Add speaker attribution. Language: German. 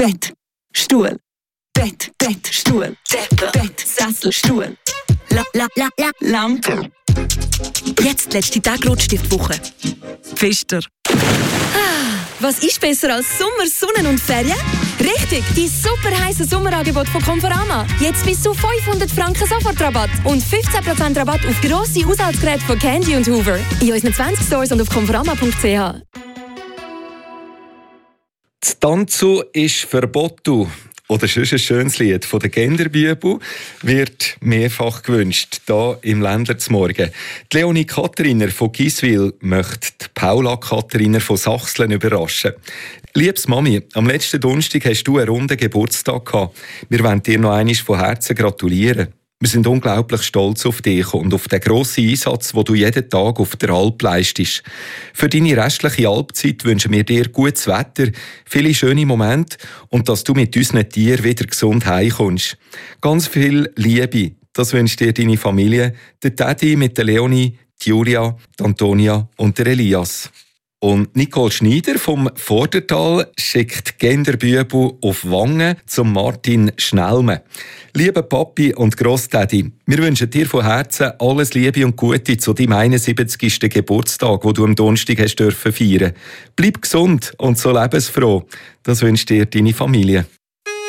Speaker 1: Bett, Stuhl. Bett, Bett, Stuhl. Decke, Bett, Sessel, Stuhl. Lampe.
Speaker 2: Jetzt letzte Tag Rotstiftwoche. Pfister. Was ist besser als Sommer, Sonne und Ferien? Richtig, die super heiße Sommerangebot von Conforama. Jetzt bis zu 500 Franken Sofortrabatt und 15% Rabatt auf grosse Haushaltsgeräte von Candy und Hoover. In unseren 20 Stores und auf conforama.ch.
Speaker 3: Das Tanzen ist verboten. Oder sonst ein schönes Lied von der Genderbübel wird mehrfach gewünscht, hier im Ländlersmorgen. Die Leonie Kathariner von Giswil möchte die Paula Kathariner von Sachsen überraschen. Liebes Mami, am letzten Donnerstag hast du einen runden Geburtstag gehabt. Wir wollen dir noch einmal von Herzen gratulieren. Wir sind unglaublich stolz auf dich und auf den grossen Einsatz, den du jeden Tag auf der Alp leistest. Für deine restliche Alpzeit wünschen wir dir gutes Wetter, viele schöne Momente und dass du mit unseren Tieren wieder gesund heimkommst. Ganz viel Liebe, das wünscht dir deine Familie, der Teddy mit der Leonie, die Julia, die Antonia und der Elias. Und Nicole Schneider vom Vordertal schickt Genderbübel auf Wangen zum Martin Schnellme. Lieber Papi und Grosstädi, wir wünschen dir von Herzen alles Liebe und Gute zu deinem 71. Geburtstag, den du am Donnerstag hast feiern. Bleib gesund und so lebensfroh. Das wünscht dir deine Familie.